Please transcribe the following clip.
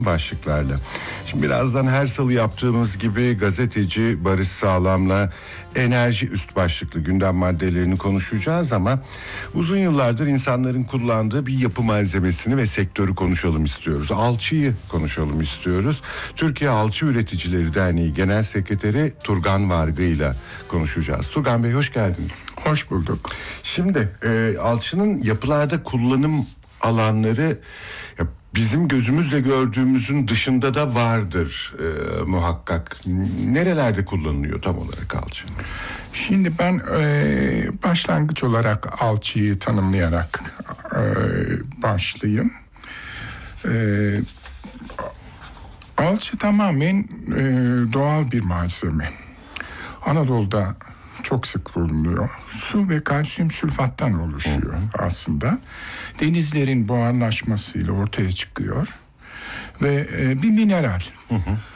başlıklarla. Şimdi birazdan her salı yaptığımız gibi gazeteci Barış Sağlam'la enerji üst başlıklı gündem maddelerini konuşacağız ama uzun yıllardır insanların kullandığı bir yapı malzemesini ve sektörü konuşalım istiyoruz. Alçıyı konuşalım istiyoruz. Türkiye Alçı Üreticileri Derneği Genel Sekreteri Turgan Vargı ile konuşacağız. Turgan Bey, hoş geldiniz. Hoş bulduk. Şimdi alçının yapılarda kullanım alanları bizim gözümüzle gördüğümüzün dışında da vardır muhakkak. Nerelerde kullanılıyor tam olarak alçı? Şimdi ben başlangıç olarak alçıyı tanımlayarak başlayayım. Alçı tamamen doğal bir malzeme. Anadolu'da çok sık bulunuyor. Su ve kalsiyum sülfattan oluşuyor aslında. Denizlerin buharlaşmasıyla ortaya çıkıyor. Ve bir mineral.